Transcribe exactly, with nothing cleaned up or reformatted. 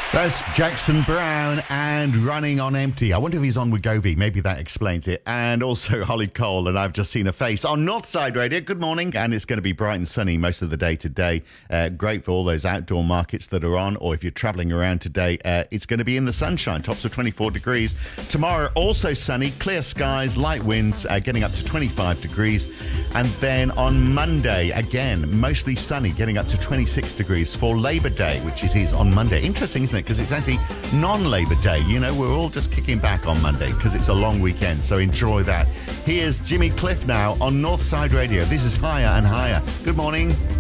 That's Jackson Browne and Running on Empty. I wonder if he's on Wegovy. Maybe that explains it. And also Holly Cole, and I've just seen a face on Northside Radio. Good morning. And it's going to be bright and sunny most of the day today. Uh, great for all those outdoor markets that are on, or if you're travelling around today, uh, it's going to be in the sunshine. Tops of twenty-four degrees. Tomorrow, also sunny, clear skies, light winds, uh, getting up to twenty-five degrees. And then on Monday, again, mostly sunny, getting up to twenty-six degrees for Labour Day, which it is on Monday. Interesting, isn't it? Because it's actually non-Labour Day. You know, we're all just kicking back on Monday because it's a long weekend. So enjoy that. Here's Jimmy Cliff now on Northside Radio. This is Higher and Higher. Good morning.